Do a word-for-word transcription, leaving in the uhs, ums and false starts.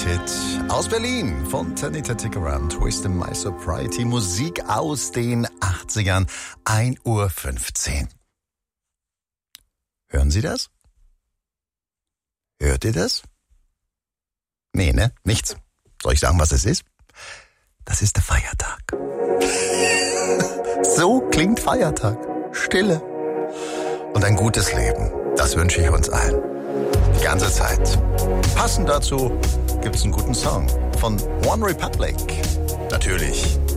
Hit aus Berlin von Tanita Tikaram, Twist in My Sobriety, Musik aus den achtzigern, ein Uhr fünfzehn. Hören Sie das? Hört ihr das? Nee, ne? Nichts. Soll ich sagen, was es ist? Das ist der Feiertag. So klingt Feiertag. Stille. Und ein gutes Leben. Das wünsche ich uns allen. Die ganze Zeit. Passend dazu gibt's einen guten Song von One Republic. Natürlich